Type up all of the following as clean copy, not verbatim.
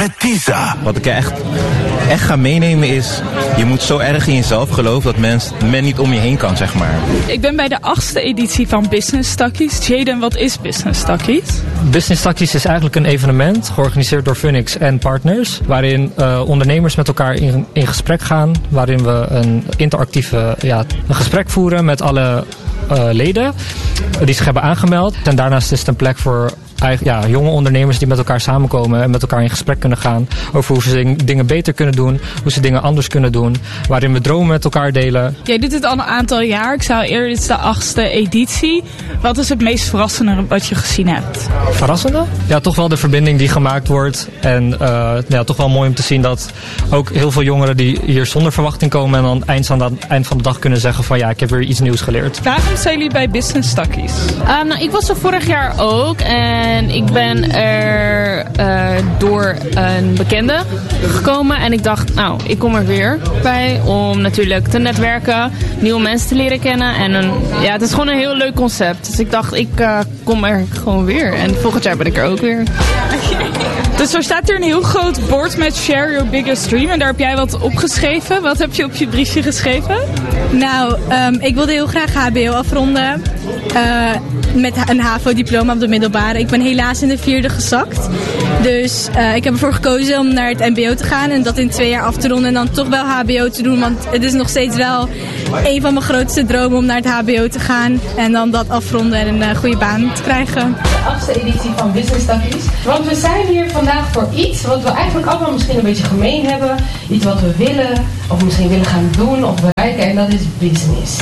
met Tisa. Wat ik echt ga meenemen is, je moet zo erg in jezelf geloven dat men niet om je heen kan, zeg maar. Ik ben bij de 8e editie van Business Stackies. Jaden, wat is Business Stackies? Business Stackies is eigenlijk een evenement georganiseerd door Phoenix en partners, waarin ondernemers met elkaar in gesprek gaan, waarin we een interactieve een gesprek voeren met alle leden die zich hebben aangemeld. En daarnaast is het een plek voor jonge ondernemers die met elkaar samenkomen en met elkaar in gesprek kunnen gaan over hoe ze dingen beter kunnen doen, hoe ze dingen anders kunnen doen, waarin we dromen met elkaar delen. Jij doet dit al een aantal jaar. Ik zou eerder, dit is de 8e editie. Wat is het meest verrassende wat je gezien hebt? Verrassende? Ja, toch wel de verbinding die gemaakt wordt. En toch wel mooi om te zien dat ook heel veel jongeren die hier zonder verwachting komen en dan aan het eind van de dag kunnen zeggen van ik heb weer iets nieuws geleerd. Waarom zijn jullie bij Business Stackies? Ik was er vorig jaar ook en ik ben er door een bekende gekomen en ik dacht, ik kom er weer bij om natuurlijk te netwerken, nieuwe mensen te leren kennen en het is gewoon een heel leuk concept. Dus ik dacht, ik kom er gewoon weer en volgend jaar ben ik er ook weer. Dus er staat hier een heel groot bord met Share Your Biggest Dream en daar heb jij wat opgeschreven. Wat heb je op je briefje geschreven? Nou, ik wilde heel graag HBO afronden. Met een HAVO-diploma op de middelbare. Ik ben helaas in de 4e gezakt. Dus ik heb ervoor gekozen om naar het mbo te gaan en dat in 2 jaar af te ronden en dan toch wel HBO te doen. Want het is nog steeds wel een van mijn grootste dromen om naar het HBO te gaan en dan dat afronden en een goede baan te krijgen. De 8e editie van Business Stackies. Want we zijn hier vandaag voor iets wat we eigenlijk allemaal misschien een beetje gemeen hebben. Iets wat we willen of misschien willen gaan doen of bereiken en dat is business.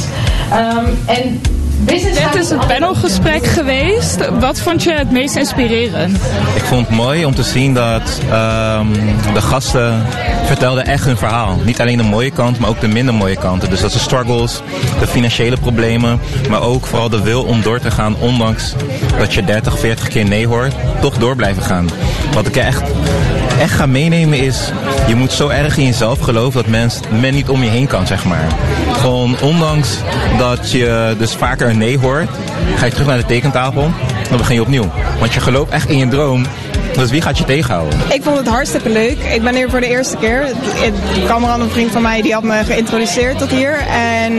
Dit is een panelgesprek geweest. Wat vond je het meest inspirerend? Ik vond het mooi om te zien dat de gasten vertelden echt hun verhaal. Niet alleen de mooie kant, maar ook de minder mooie kanten. Dus dat is de struggles, de financiële problemen, maar ook vooral de wil om door te gaan, ondanks dat je 30, 40 keer nee hoort, toch door blijven gaan. Wat ik echt ga meenemen is, je moet zo erg in jezelf geloven dat men niet om je heen kan, zeg maar. Gewoon ondanks dat je dus vaker een nee hoort, ga je terug naar de tekentafel, dan begin je opnieuw. Want je gelooft echt in je droom. Dus wie gaat je tegenhouden? Ik vond het hartstikke leuk. Ik ben hier voor de eerste keer. Cameron, een vriend van mij, die had me geïntroduceerd tot hier. En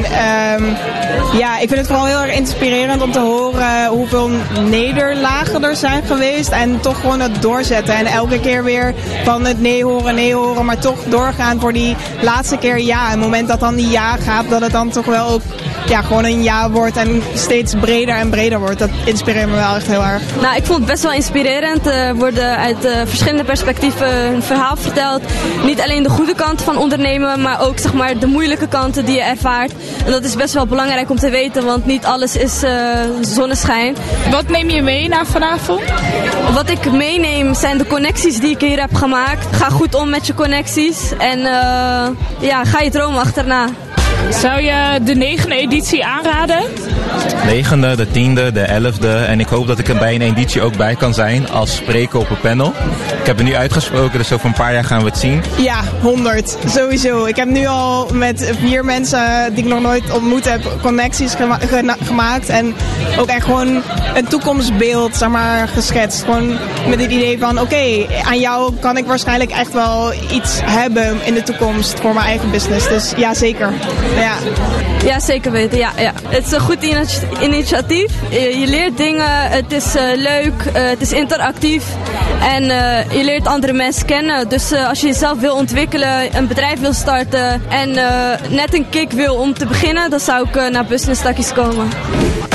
ik vind het vooral heel erg inspirerend om te horen hoeveel nederlagen er zijn geweest. En toch gewoon het doorzetten. En elke keer weer van het nee horen, maar toch doorgaan voor die laatste keer ja. En het moment dat dan die ja gaat, dat het dan toch wel ook gewoon een ja wordt en steeds breder en breder wordt. Dat inspireert me wel echt heel erg. Nou, ik vond het best wel inspirerend. Er worden uit verschillende perspectieven een verhaal verteld. Niet alleen de goede kanten van ondernemen, maar ook zeg maar de moeilijke kanten die je ervaart. En dat is best wel belangrijk om te weten, want niet alles is zonneschijn. Wat neem je mee naar vanavond? Wat ik meeneem zijn de connecties die ik hier heb gemaakt. Ga goed om met je connecties en ga je droom achterna. Zou je de 9e editie aanraden? 9e, de 10e, de 11e. En ik hoop dat ik er bij een editie ook bij kan zijn als spreker op een panel. Ik heb het nu uitgesproken, dus over een paar jaar gaan we het zien. Ja, 100. Sowieso. Ik heb nu al met 4 mensen die ik nog nooit ontmoet heb, connecties gemaakt. En ook echt gewoon een toekomstbeeld, zeg maar, geschetst. Gewoon met het idee van, oké, aan jou kan ik waarschijnlijk echt wel iets hebben in de toekomst voor mijn eigen business. Dus ja, zeker. Ja, zeker weten. Ja. Het is een goed initiatief. Je leert dingen, het is leuk, het is interactief en je leert andere mensen kennen. Dus als je jezelf wil ontwikkelen, een bedrijf wil starten en net een kick wil om te beginnen, dan zou ik naar Business Stackies komen.